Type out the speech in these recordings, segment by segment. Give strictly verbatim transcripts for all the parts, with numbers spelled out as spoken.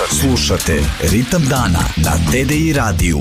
Slušate Ritam dana na T D I radiju.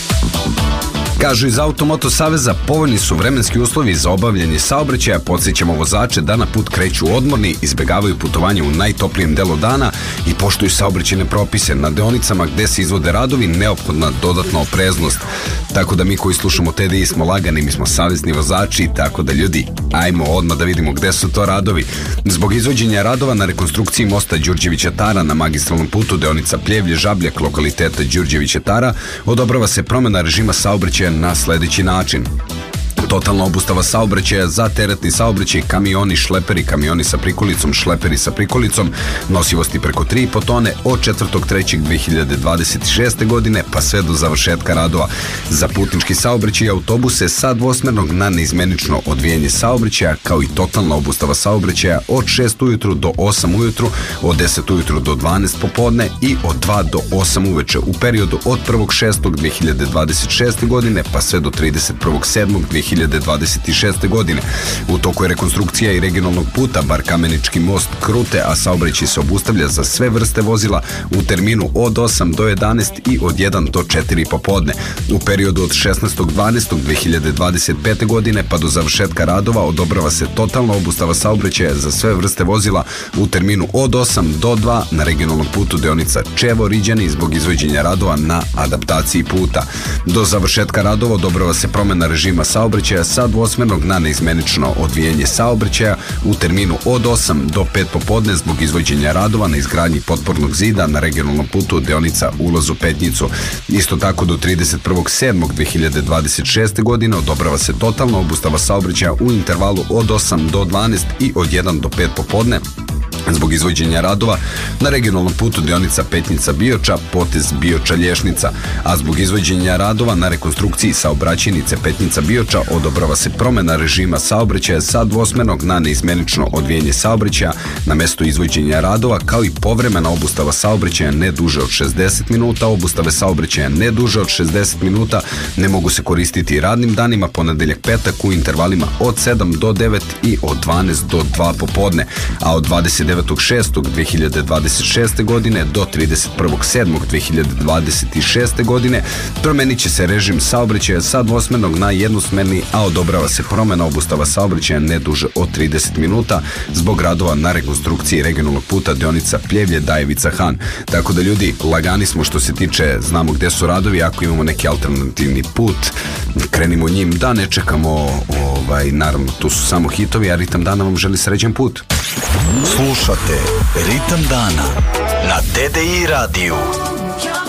Kažu iz Automoto Saveza, povoljni su vremenski uslovi za obavljanje saobraćaja. Podsjećamo vozače da na put kreću odmorni, izbegavaju putovanje u najtoplijem delu dana i poštuju saobraćajne propise. Na deonicama gde se izvode radovi neophodna dodatna opreznost. Tako da mi koji slušamo T D I smo lagani, mi smo savezni vozači, tako da ljudi, ajmo odmah da vidimo gde su to radovi. Zbog izvođenja radova na rekonstrukciji mosta Đurđevića Tara na magistralnom putu deonica Pljevlje-Žabljak lokaliteta Đurđevića Tara odobrava se promena režima saobraćaja na sledeći način. Totalna obustava saobraćaja za teretni saobraćaj, kamioni, šleperi, kamioni sa prikolicom, šleperi sa prikolicom, nosivosti preko tri i po tone od četvrtog trećeg dve hiljade dvadeset šeste. godine pa sve do završetka radova. Za putnički saobraćaj i autobuse sa dvosmernog na neizmenično odvijanje saobraćaja, kao i totalna obustava saobraćaja od šest ujutru do osam ujutru, od deset ujutru do dvanaest popodne i od dva do osam uveče u periodu od prvog šestog dve hiljade dvadeset šeste. godine pa sve do trideset prvog sedmog dve hiljade dvadeset šeste. godine. U toku je rekonstrukcija i regionalnog puta bar Kamenički most Krute, a saobraćaj se obustavlja za sve vrste vozila u terminu od osam do jedanaest i od jedan do četiri popodne. U periodu od šesnaestog dvanaestog dve hiljade dvadeset pete. godine pa do završetka radova odobrava se totalna obustava saobraćaja za sve vrste vozila u terminu od osam do dva na regionalnom putu deonica Čevo-Riđani zbog izvođenja radova na adaptaciji puta. Do završetka radova odobrava se promena režima saobraćaja sa dvosmernog na neizmenično odvijanje saobraćaja u terminu od osam do pet popodne zbog izvođenja radova na izgradnji potpornog zida na regionalnom putu deonica Ulaz u Petnicu. Isto tako do trideset prvog sedmog dve hiljade dvadeset šeste. godine odobrava se totalna obustava saobraćaja u intervalu od osam do dvanaest i od jedan do pet popodne zbog izvođenja radova na regionalnom putu deonica Petnica-Bioča, potez Bioča-Lješnica, a zbog izvođenja radova na rekonstrukciji saobraćajnice Petnica-Bioča odobrava se promena režima saobraćaja sa dvosmernog na neizmenično odvijanje saobraćaja na mesto izvođenja radova, kao i povremena obustava saobraćaja ne duže od šezdeset minuta. Obustave saobraćaja ne duže od šezdeset minuta ne mogu se koristiti radnim danima ponedeljak petak u intervalima od sedam do devet i od dvanaest do dva popodne, a od dvadeset devetog šestog dve hiljade dvadeset šeste. godine do trideset prvog sedmog dve hiljade dvadeset šeste. godine promenit će se režim saobraćaja sa dvosmernog na jednosmerni, a odobrava se promena obustava saobraćaja ne duže od trideset minuta zbog radova na rekonstrukciji regionalnog puta deonica Pljevlje-Dajevica-Han. Tako da ljudi, lagani smo što se tiče, znamo gde su radovi, ako imamo neki alternativni put, krenimo njim, da ne čekamo, ovaj, naravno tu su samo hitovi, a Ritam dana vam želi srećan put. Slušate Ritam dana na T D I radiju.